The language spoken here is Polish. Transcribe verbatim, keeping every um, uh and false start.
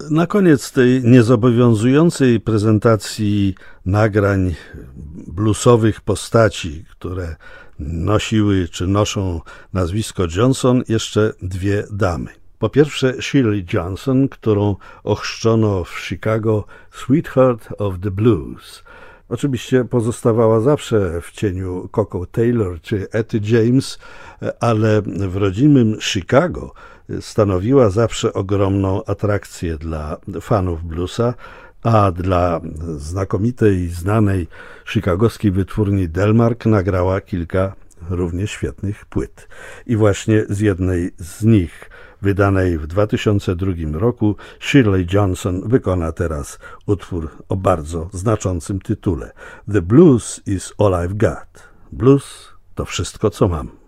Na koniec tej niezobowiązującej prezentacji nagrań bluesowych postaci, które nosiły czy noszą nazwisko Johnson, jeszcze dwie damy. Po pierwsze Shirley Johnson, którą ochrzczono w Chicago Sweetheart of the Blues. Oczywiście pozostawała zawsze w cieniu Coco Taylor czy Etty James, ale w rodzimym Chicago stanowiła zawsze ogromną atrakcję dla fanów bluesa, a dla znakomitej, znanej chicagowskiej wytwórni Delmark nagrała kilka równie świetnych płyt. I właśnie z jednej z nich, wydanej w dwa tysiące drugim roku, Shirley Johnson wykona teraz utwór o bardzo znaczącym tytule. The blues is all I've got. Blues to wszystko, co mam.